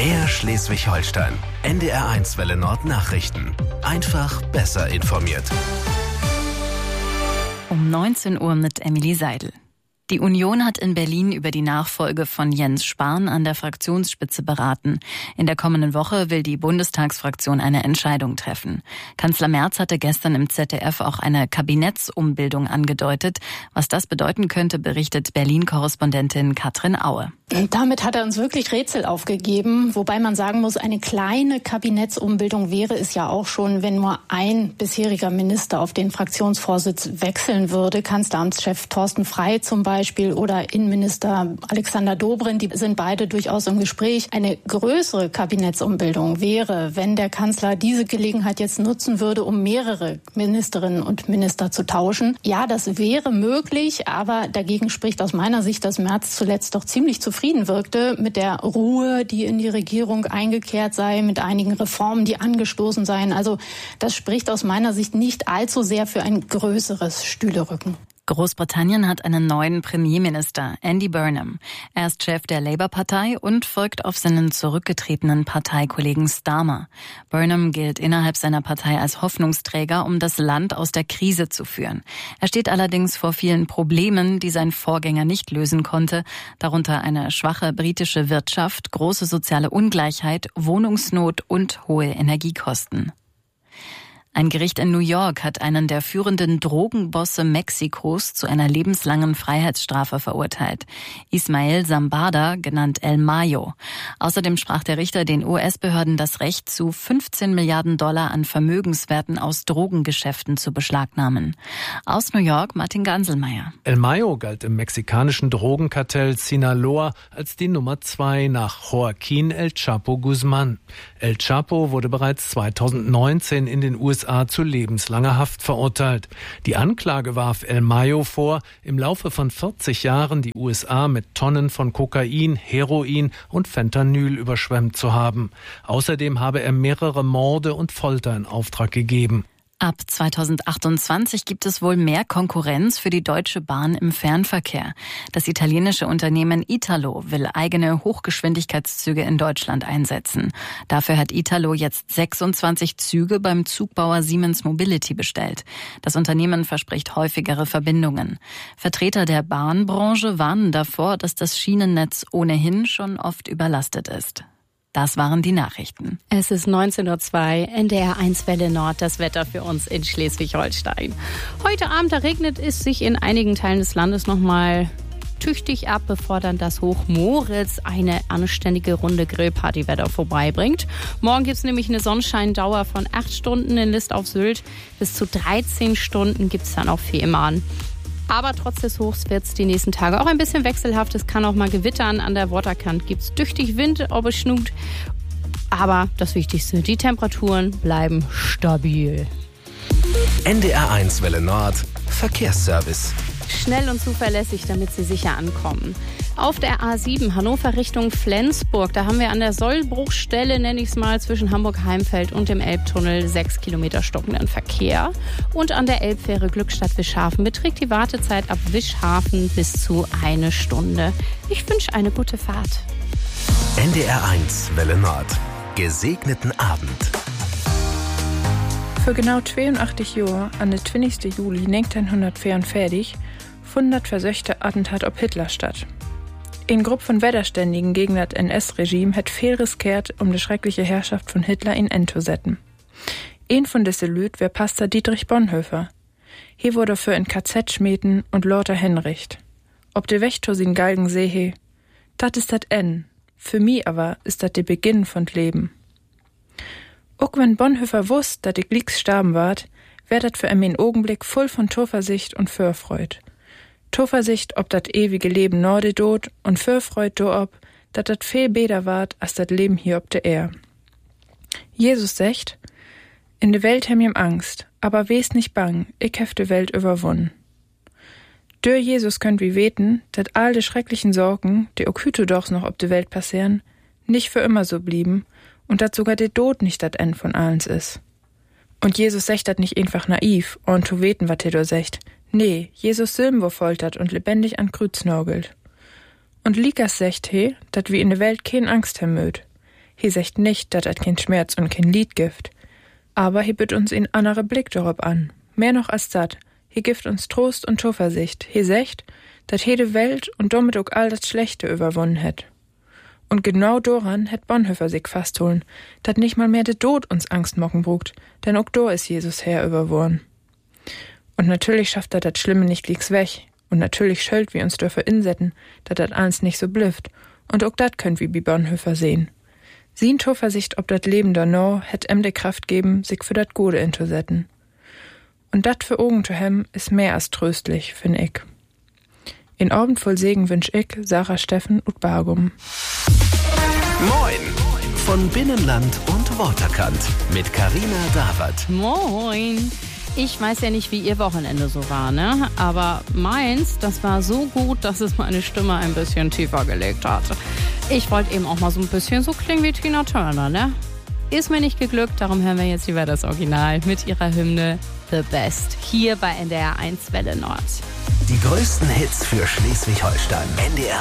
Mehr Schleswig-Holstein. NDR1 Welle Nord Nachrichten. Einfach besser informiert. Um 19 Uhr mit Emily Seidel. Die Union hat in Berlin über die Nachfolge von Jens Spahn an der Fraktionsspitze beraten. In der kommenden Woche will die Bundestagsfraktion eine Entscheidung treffen. Kanzler Merz hatte gestern im ZDF auch eine Kabinettsumbildung angedeutet. Was das bedeuten könnte, berichtet Berlin-Korrespondentin Katrin Aue. Damit hat er uns wirklich Rätsel aufgegeben, wobei man sagen muss, eine kleine Kabinettsumbildung wäre es ja auch schon, wenn nur ein bisheriger Minister auf den Fraktionsvorsitz wechseln würde. Kanzleramtschef Thorsten Frey zum Beispiel oder Innenminister Alexander Dobrindt, die sind beide durchaus im Gespräch. Eine größere Kabinettsumbildung wäre, wenn der Kanzler diese Gelegenheit jetzt nutzen würde, um mehrere Ministerinnen und Minister zu tauschen. Ja, das wäre möglich, aber dagegen spricht aus meiner Sicht, dass Merz zuletzt doch ziemlich zufrieden wirkte mit der Ruhe, die in die Regierung eingekehrt sei, mit einigen Reformen, die angestoßen seien. Also das spricht aus meiner Sicht nicht allzu sehr für ein größeres Stühlerücken. Großbritannien hat einen neuen Premierminister, Andy Burnham. Er ist Chef der Labour-Partei und folgt auf seinen zurückgetretenen Parteikollegen Starmer. Burnham gilt innerhalb seiner Partei als Hoffnungsträger, um das Land aus der Krise zu führen. Er steht allerdings vor vielen Problemen, die sein Vorgänger nicht lösen konnte, darunter eine schwache britische Wirtschaft, große soziale Ungleichheit, Wohnungsnot und hohe Energiekosten. Ein Gericht in New York hat einen der führenden Drogenbosse Mexikos zu einer lebenslangen Freiheitsstrafe verurteilt. Ismael Zambada, genannt El Mayo. Außerdem sprach der Richter den US-Behörden das Recht zu, 15 Milliarden Dollar an Vermögenswerten aus Drogengeschäften zu beschlagnahmen. Aus New York, Martin Ganselmeier. El Mayo galt im mexikanischen Drogenkartell Sinaloa als die Nummer 2 nach Joaquín El Chapo Guzmán. El Chapo wurde bereits 2019 in den USA zu lebenslanger Haft verurteilt. Die Anklage warf El Mayo vor, im Laufe von 40 Jahren die USA mit Tonnen von Kokain, Heroin und Fentanyl überschwemmt zu haben. Außerdem habe er mehrere Morde und Folter in Auftrag gegeben. Ab 2028 gibt es wohl mehr Konkurrenz für die Deutsche Bahn im Fernverkehr. Das italienische Unternehmen Italo will eigene Hochgeschwindigkeitszüge in Deutschland einsetzen. Dafür hat Italo jetzt 26 Züge beim Zugbauer Siemens Mobility bestellt. Das Unternehmen verspricht häufigere Verbindungen. Vertreter der Bahnbranche warnen davor, dass das Schienennetz ohnehin schon oft überlastet ist. Das waren die Nachrichten. Es ist 19:02 Uhr, NDR1 Welle Nord, das Wetter für uns in Schleswig-Holstein. Heute Abend regnet es sich in einigen Teilen des Landes nochmal tüchtig ab, bevor dann das Hoch Moritz eine anständige Runde Grillpartywetter vorbeibringt. Morgen gibt es nämlich eine Sonnenscheindauer von 8 Stunden in List auf Sylt. Bis zu 13 Stunden gibt es dann auf Fehmarn. Aber trotz des Hochs wird es die nächsten Tage auch ein bisschen wechselhaft. Es kann auch mal gewittern. An der Waterkant gibt es tüchtig Wind, ob es schnut. Aber das Wichtigste, die Temperaturen bleiben stabil. NDR1 Welle Nord Verkehrsservice. Schnell und zuverlässig, damit Sie sicher ankommen. Auf der A7 Hannover Richtung Flensburg, da haben wir an der Sollbruchstelle, nenne ich es mal, zwischen Hamburg-Heimfeld und dem Elbtunnel 6 Kilometer stockenden Verkehr. Und an der Elbfähre Glückstadt-Wischhafen beträgt die Wartezeit ab Wischhafen bis zu 1 Stunde. Ich wünsche eine gute Fahrt. NDR1 Welle Nord. Gesegneten Abend. Für genau 82 Jahre, an den 20. Juli 1944, fand das versöchte Attentat auf Hitler statt. Eine Gruppe von Widerständigen gegen das NS-Regime hat viel riskiert, um die schreckliche Herrschaft von Hitler in End zu setzen. Ein von diesen Lüt wär Pastor Dietrich Bonhoeffer. Hier wurde für ein KZ schmieden und Lothar Henricht. Ob de Wächter sin Galgen sehe, dat ist dat N. Für mi aber ist dat de Beginn von Leben. Auch wenn Bonhoeffer wusst, dat de Glicks starben ward, wär dat für einen Augenblick voll von Zuversicht und Vorfreud. Zuversicht, ob dat ewige Leben norde dot und Vorfreud do ob, dat dat viel besser ward, als dat Leben hier ob der Erde. Jesus sagt, in de Welt hem jem Angst, aber wes nicht bang, ich hef de Welt überwunnen. Durch Jesus könnt wir weten, dat all de schrecklichen Sorgen, die auch heute doch noch ob de Welt passieren, nicht für immer so blieben und dat sogar der Tod nicht dat End von allens is. Und Jesus sagt dat nicht einfach naiv und zu weten, wat do sagt. Nee, Jesus Silben wo foltert und lebendig an Kreuz nagelt. Und Likas sagt dat wir in de Welt kein Angst hem möt. He sagt nicht, dat kein Schmerz und kein Lied gift. Aber he bütt uns in andere Blick darauf an. Mehr noch als dat. He gift uns Trost und Zuversicht. He sagt, dat jede Welt und damit auch all das Schlechte überwunnen hätt. Und genau daran hätt Bonhoeffer sich fastholen, dat nicht mal mehr de Tod uns Angst mocken brugt, denn auch do ist Jesus Herr überworn. Und natürlich schafft dat Schlimme nicht liegs weg. Und natürlich schöllt wir uns dafür insetten, dat alles nicht so blifft. Und auch dat könnt wir wie Bonhoeffer sehen. Sien Zuversicht ob dat Leben danach hätt de Kraft geben, sich für dat Gute inzusetzen. Und dat für Augen zu hem ist mehr als tröstlich, find ich. In Abend voll Segen wünsch ich, Sarah Steffen und Bargum. Moin von Binnenland und Waterkant mit Carina Dawert. Moin. Ich weiß ja nicht, wie ihr Wochenende so war, ne? Aber meins, das war so gut, dass es meine Stimme ein bisschen tiefer gelegt hat. Ich wollte eben auch mal so ein bisschen so klingen wie Tina Turner, ne? Ist mir nicht geglückt, darum hören wir jetzt lieber das Original mit ihrer Hymne The Best hier bei NDR 1 Welle Nord. Die größten Hits für Schleswig-Holstein. NDR